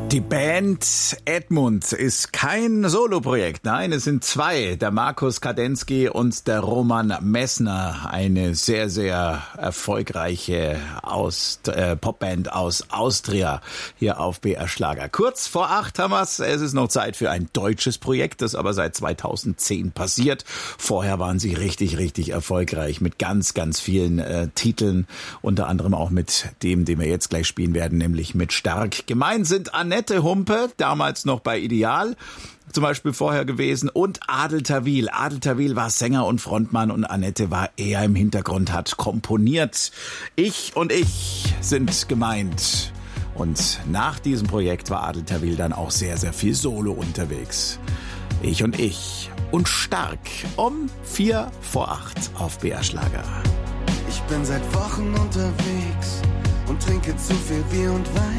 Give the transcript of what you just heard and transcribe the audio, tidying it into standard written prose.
Die Band Edmund ist kein Soloprojekt, nein, es sind zwei, der Markus Kadensky und der Roman Messner, eine sehr, sehr erfolgreiche Popband aus Austria hier auf BR Schlager. Kurz vor 8 haben wir's, es ist noch Zeit für ein deutsches Projekt, das aber seit 2010 passiert. Vorher waren sie richtig, richtig erfolgreich mit ganz, ganz vielen Titeln, unter anderem auch mit dem, den wir jetzt gleich spielen werden, nämlich mit Stark. Gemein sind Annette Humpe, damals noch bei Ideal, zum Beispiel vorher gewesen, und Adel Tawil. Adel Tawil war Sänger und Frontmann und Annette war eher im Hintergrund, hat komponiert. Ich sind gemeint. Und nach diesem Projekt war Adel Tawil dann auch sehr, sehr viel Solo unterwegs. Ich und Stark um 7:45 auf BR Schlager. Ich bin seit Wochen unterwegs und trinke zu viel Bier und Wein.